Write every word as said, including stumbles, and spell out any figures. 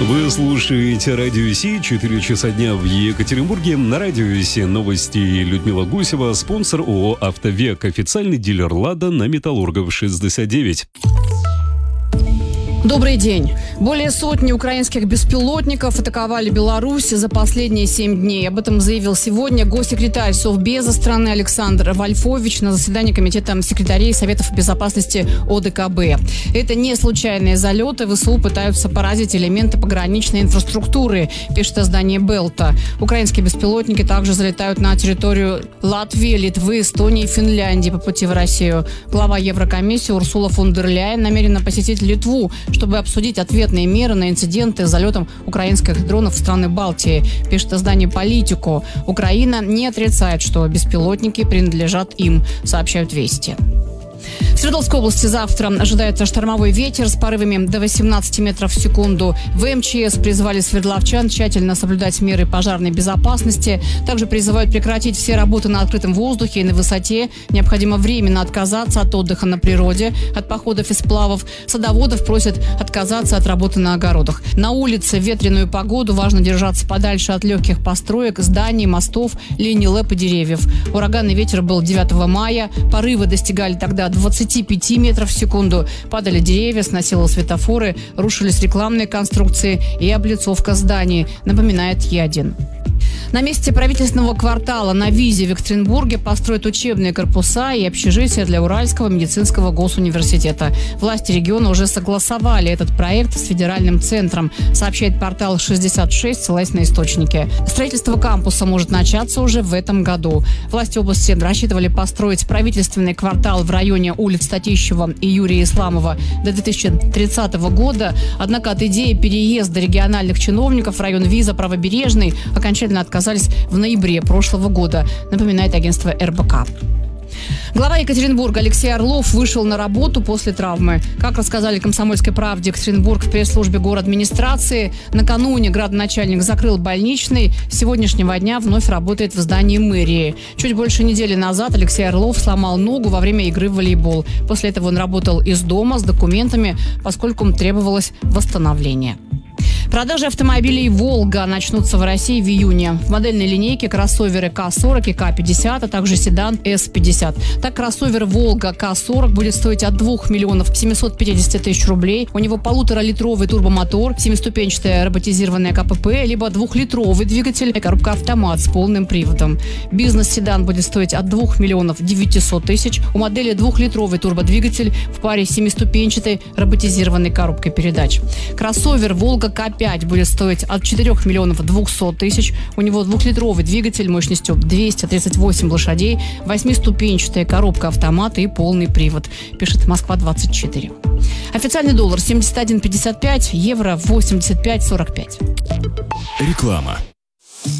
Вы слушаете Радио Си, четыре часа дня в Екатеринбурге. На Радио Си новости. Людмила Гусева, спонсор ООО «Автовек», официальный дилер «Лада» на Металлургов шестьдесят девять. Добрый день. Более сотни украинских беспилотников атаковали Беларусь за последние семь дней. Об этом заявил сегодня госсекретарь Совбеза страны Александр Вольфович на заседании Комитета секретарей Советов безопасности ОДКБ. Это не случайные залеты. ВСУ пытаются поразить элементы пограничной инфраструктуры, пишет издание Белта. Украинские беспилотники также залетают на территорию Латвии, Литвы, Эстонии и Финляндии по пути в Россию. Глава Еврокомиссии Урсула фон дер Ляйен намерена посетить Литву, чтобы обсудить ответные меры на инциденты с залетом украинских дронов в страны Балтии, пишет издание «Политику». Украина не отрицает, что беспилотники принадлежат им, сообщают «Вести». В Свердловской области завтра ожидается штормовой ветер с порывами до восемнадцати метров в секунду. В МЧС призвали свердловчан тщательно соблюдать меры пожарной безопасности. Также призывают прекратить все работы на открытом воздухе и на высоте. Необходимо временно отказаться от отдыха на природе, от походов и сплавов. Садоводов просят отказаться от работы на огородах. На улице в ветреную погоду важно держаться подальше от легких построек, зданий, мостов, линий ЛЭП и деревьев. Ураганный ветер был девятого мая. Порывы достигали тогда двадцати пяти метров в секунду. Падали деревья, сносило светофоры, рушились рекламные конструкции и облицовка зданий, напоминает Е один. На месте правительственного квартала на Визе в Екатеринбурге построят учебные корпуса и общежития для Уральского медицинского госуниверситета. Власти региона уже согласовали этот проект с федеральным центром, сообщает портал шестьдесят шесть, ссылаясь на источники. Строительство кампуса может начаться уже в этом году. Власти области рассчитывали построить правительственный квартал в районе улиц Татищева и Юрия Исламова до две тысячи тридцатого года. Однако от идеи переезда региональных чиновников в район Виза Правобережный окончательно отказались в ноябре прошлого года, напоминает агентство эр бэ ка. Глава Екатеринбурга Алексей Орлов вышел на работу после травмы. Как рассказали «Комсомольской правде» Екатеринбург в пресс-службе городадминистрации, накануне градоначальник закрыл больничный. С сегодняшнего дня вновь работает в здании мэрии. Чуть больше недели назад Алексей Орлов сломал ногу во время игры в волейбол. После этого он работал из дома с документами, поскольку требовалось восстановление. Продажи автомобилей «Волга» начнутся в России в июне. В модельной линейке кроссоверы К сорок и К пятьдесят, а также седан С пятьдесят. Так, кроссовер «Волга» К сорок будет стоить от двух миллионов семисот пятидесяти тысяч рублей. У него полуторалитровый турбомотор, семиступенчатая роботизированная ка пэ пэ, либо двухлитровый двигатель и коробка-автомат с полным приводом. Бизнес-седан будет стоить от двух миллионов девятисот тысяч. У модели двухлитровый турбодвигатель в паре с семиступенчатой роботизированной коробкой передач. Кроссовер «Волга» К пять будет стоить от четырёх миллионов двухсот тысяч. У него двухлитровый двигатель мощностью двести тридцать восемь лошадей, восьмиступенчатая коробка автомата и полный привод, пишет Москва двадцать четыре. Официальный доллар семьдесят один пятьдесят пять, евро восемьдесят пять сорок пять. Реклама.